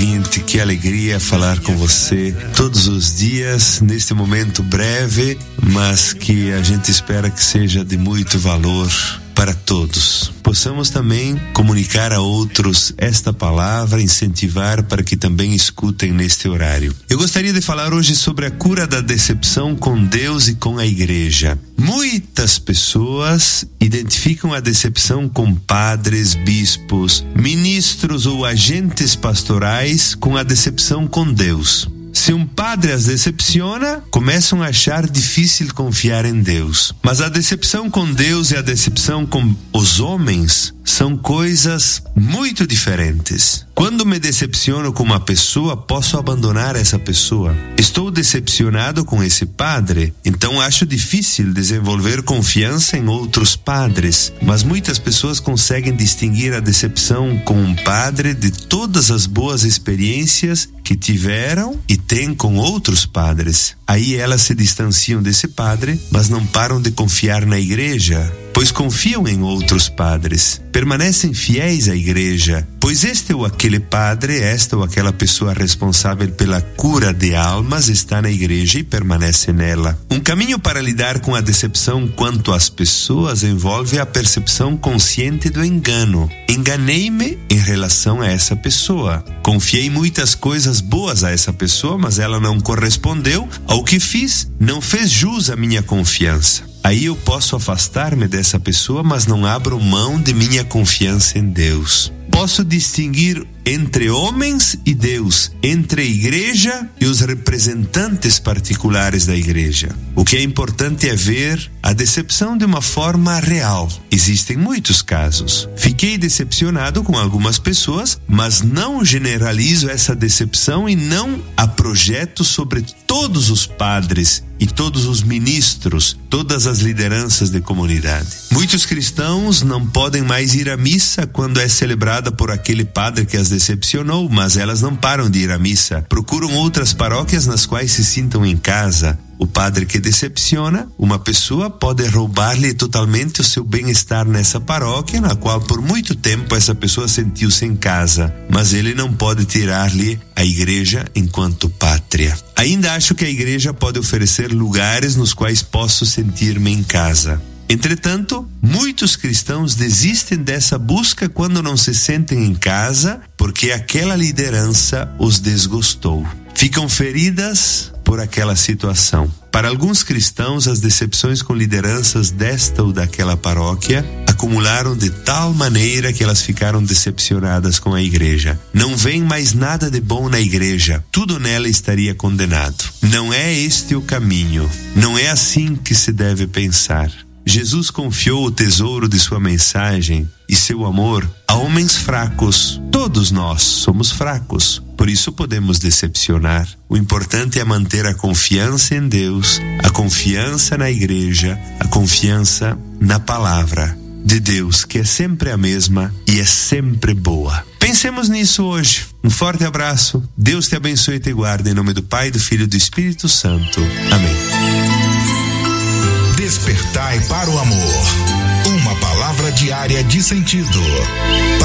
ouvinte, que alegria falar com você todos os dias, neste momento breve, mas que a gente espera que seja de muito valor para todos. Possamos também comunicar a outros esta palavra, incentivar para que também escutem neste horário. Eu gostaria de falar hoje sobre a cura da decepção com Deus e com a igreja. Muitas pessoas identificam a decepção com padres, bispos, ministros ou agentes pastorais com a decepção com Deus. Se um padre as decepciona, começam a achar difícil confiar em Deus. Mas a decepção com Deus e a decepção com os homens são coisas muito diferentes. Quando me decepciono com uma pessoa, posso abandonar essa pessoa. Estou decepcionado com esse padre, então acho difícil desenvolver confiança em outros padres. Mas muitas pessoas conseguem distinguir a decepção com um padre de todas as boas experiências que tiveram e têm com outros padres. Aí elas se distanciam desse padre, mas não param de confiar na igreja, pois confiam em outros padres. Permanecem fiéis à igreja, pois este ou aquele padre, esta ou aquela pessoa responsável pela cura de almas está na igreja e permanece nela. Um caminho para lidar com a decepção quanto às pessoas envolve a percepção consciente do engano. Enganei-me em relação a essa pessoa. Confiei muitas coisas boas a essa pessoa, mas ela não correspondeu ao que fiz, não fez jus à minha confiança. Aí eu posso afastar-me dessa pessoa, mas não abro mão de minha confiança em Deus. Posso distinguir entre homens e Deus, entre a igreja e os representantes particulares da igreja. O que é importante é ver a decepção de uma forma real. Existem muitos casos. Fiquei decepcionado com algumas pessoas, mas não generalizo essa decepção e não a projeto sobre todos os padres e todos os ministros, todas as lideranças de comunidade. Muitos cristãos não podem mais ir à missa quando é celebrada por aquele padre que as decepcionou, mas elas não param de ir à missa. Procuram outras paróquias nas quais se sintam em casa. O padre que decepciona uma pessoa pode roubar-lhe totalmente o seu bem-estar nessa paróquia, na qual por muito tempo essa pessoa sentiu-se em casa, mas ele não pode tirar-lhe a igreja enquanto pátria. Ainda acho que a igreja pode oferecer lugares nos quais posso sentir-me em casa. Entretanto, muitos cristãos desistem dessa busca quando não se sentem em casa, porque aquela liderança os desgostou. Ficam feridas por aquela situação. Para alguns cristãos, as decepções com lideranças desta ou daquela paróquia acumularam de tal maneira que elas ficaram decepcionadas com a igreja. Não vem mais nada de bom na igreja, tudo nela estaria condenado. Não é este o caminho, não é assim que se deve pensar. Jesus confiou o tesouro de sua mensagem e seu amor a homens fracos. Todos nós somos fracos, por isso podemos decepcionar. O importante é manter a confiança em Deus, a confiança na igreja, a confiança na palavra de Deus, que é sempre a mesma e é sempre boa. Pensemos nisso hoje. Um forte abraço. Deus te abençoe e te guarde. Em nome do Pai, do Filho e do Espírito Santo. Amém. Despertai para o amor. Uma palavra diária de sentido.